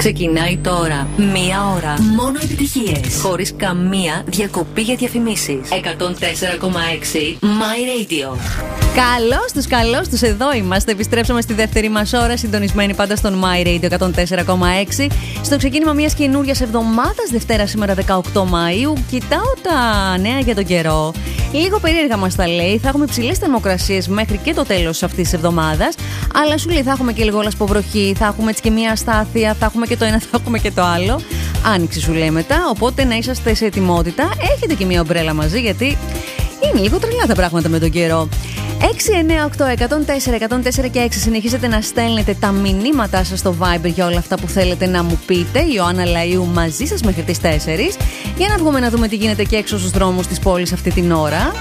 Ξεκινάει τώρα. Μία ώρα. Μόνο επιτυχίες. Χωρίς καμία διακοπή για διαφημίσεις. 104,6 My Radio. Καλώς τους, εδώ είμαστε. Επιστρέψαμε στη δεύτερη μας ώρα, συντονισμένοι πάντα στον My Radio 104,6. Στο ξεκίνημα μιας καινούριας εβδομάδας, Δευτέρα σήμερα 18 Μαΐου. Κοιτάω τα νέα για τον καιρό. Λίγο περίεργα μας τα λέει. Θα έχουμε υψηλές θερμοκρασίες μέχρι και το τέλος αυτής της εβδομάδας. Αλλά σου λέει θα έχουμε και λίγο λασποβροχή, θα έχουμε έτσι και μια αστάθεια, θα έχουμε και το ένα, θα έχουμε και το άλλο. Άνοιξη σου λέει μετά, οπότε να είσαστε σε ετοιμότητα. Έχετε και μια ομπρέλα μαζί, γιατί είναι λίγο τρελά τα πράγματα με τον καιρό. 698-104 και 6. Συνεχίζετε να στέλνετε τα μηνύματά σας στο Viber για όλα αυτά που θέλετε να μου πείτε. Η Ιωάννα Λαΐου μαζί σας μέχρι τις 4. Για να βγούμε να δούμε τι γίνεται και έξω στους δρόμους της πόλης αυτή την ώρα.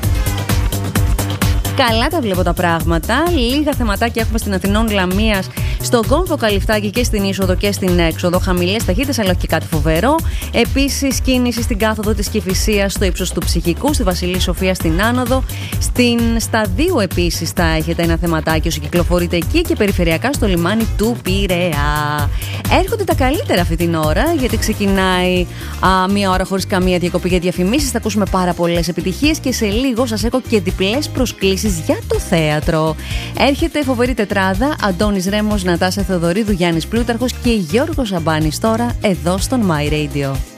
Καλά τα βλέπω τα πράγματα. Λίγα θεματάκια έχουμε στην Αθηνών Λαμίας, στον κόμβο Καλυφτάκη και στην είσοδο και στην έξοδο. Χαμηλές ταχύτητες, αλλά όχι και κάτι φοβερό. Επίσης, κίνηση στην κάθοδο της Κηφισίας στο ύψος του Ψυχικού, στη Βασιλή Σοφία στην άνοδο. Στην Σταδίου επίσης θα έχετε ένα θεματάκι όσο κυκλοφορείτε εκεί, και περιφερειακά στο λιμάνι του Πειραιά. Έρχονται τα καλύτερα αυτή την ώρα, γιατί ξεκινάει μία ώρα χωρίς καμία διακοπή για διαφημίσεις. Θα ακούσουμε πάρα πολλές επιτυχίες και σε λίγο σας έχω και διπλές προσκλήσεις για το θέατρο. Έρχεται φοβερή τετράδα: Αντώνης Ρέμος, Νατάσα Θεοδωρίδου, Γιάννης Πλούταρχος και Γιώργος Σαμπάνης τώρα εδώ στον My Radio.